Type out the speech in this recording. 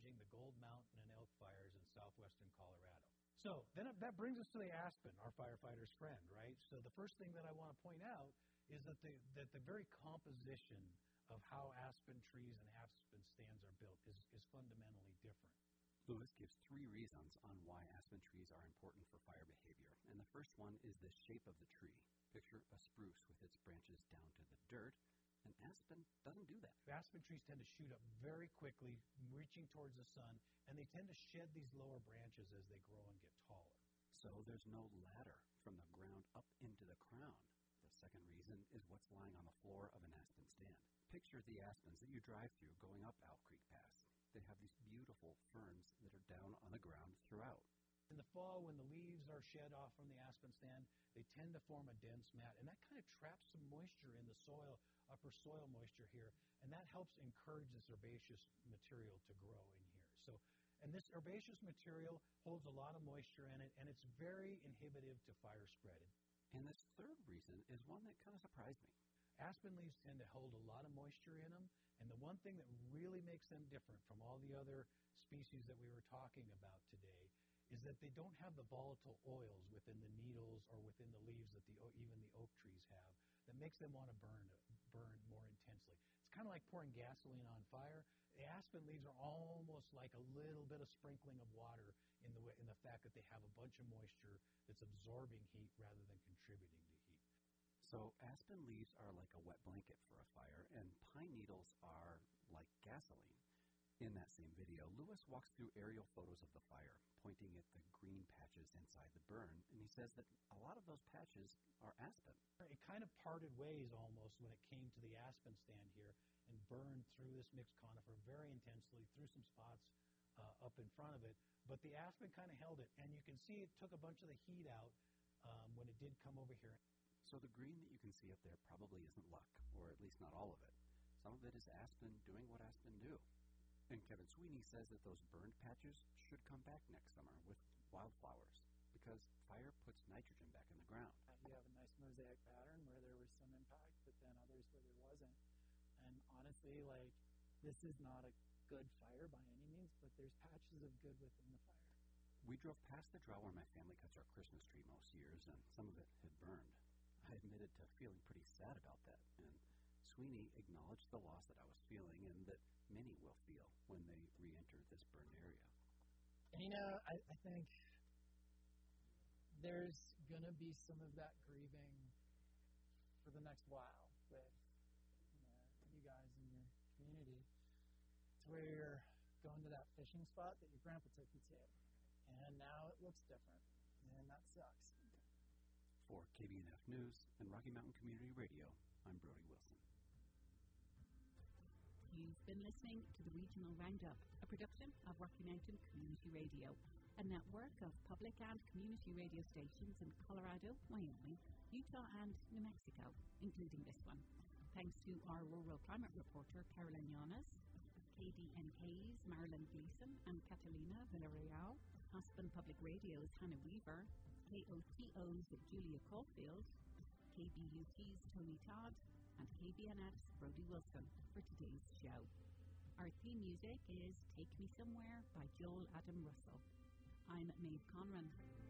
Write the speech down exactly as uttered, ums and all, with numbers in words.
managing the Gold Mountain and elk fires in southwestern Colorado. So then that brings us to the aspen, our firefighter's friend, right? So the first thing that I want to point out is that the, that the very composition of how aspen trees and aspen stands are built is, is fundamentally different. Lewis gives three reasons on why aspen trees are important for fire behavior. And the first one is the shape of the tree. Picture a spruce with its branches down to the dirt. And aspen doesn't do that. Aspen trees tend to shoot up very quickly, reaching towards the sun, and they tend to shed these lower branches as they grow and get taller. So there's no ladder from the ground up into the crown. The second reason is what's lying on the floor of an aspen stand. Picture the aspens that you drive through going up Owl Creek Pass. They have these beautiful ferns that are down on the ground throughout. In the fall, when the leaves are shed off from the aspen stand, they tend to form a dense mat, and that kind of traps some moisture in the soil, upper soil moisture here, and that helps encourage this herbaceous material to grow in here. So, and this herbaceous material holds a lot of moisture in it, and it's very inhibitive to fire spread. And this third reason is one that kind of surprised me. Aspen leaves tend to hold a lot of moisture in them, and the one thing that really makes them different from all the other species that we were talking about today is that they don't have the volatile oils within the needles or within the leaves that the even the oak trees have that makes them want to burn burn more intensely. It's kind of like pouring gasoline on fire. The aspen leaves are almost like a little bit of sprinkling of water in the in the fact that they have a bunch of moisture that's absorbing heat rather than contributing to heat. So aspen leaves are like a wet blanket for a fire, and pine needles are like gasoline. In that same video, Lewis walks through aerial photos of the fire, pointing at the green patches inside the burn, and he says that a lot of those patches are aspen. It kind of parted ways almost when it came to the aspen stand here and burned through this mixed conifer very intensely, through some spots uh, up in front of it. But the aspen kind of held it, and you can see it took a bunch of the heat out um, when it did come over here. So the green that you can see up there probably isn't luck, or at least not all of it. Some of it is aspen doing what aspen do. And Kevin Sweeney says that those burned patches should come back next summer with wildflowers because fire puts nitrogen back in the ground. You have a nice mosaic pattern where there was some impact, but then others where there wasn't. And honestly, like, this is not a good fire by any means, but there's patches of good within the fire. We drove past the draw where my family cuts our Christmas tree most years, and some of it had burned. I admitted to feeling pretty sad about that, and Sweeney acknowledged the loss that I was feeling and that many will feel when they re-enter this burned area. And you know, I, I think there's going to be some of that grieving for the next while with you, know, you guys in your community. It's where you're going to that fishing spot that your grandpa took you to, and now it looks different, and that sucks. For K B N F News and Rocky Mountain Community Radio, I'm Brody Wilson. You've been listening to the Regional Roundup, a production of Rocky Mountain Community Radio, a network of public and community radio stations in Colorado, Wyoming, Utah, and New Mexico, including this one. Thanks to our rural climate reporter, Carolyn Llanes, K D N K's Marilyn Gleason and Catalina Villarreal, Aspen Public Radio's Hannah Weaver, K O T O's Julia Caulfield, K B U T's Tony Todd, and K B N F's Brody Wilson for today's show. Our theme music is Take Me Somewhere by Joel Adam Russell. I'm Maeve Conran.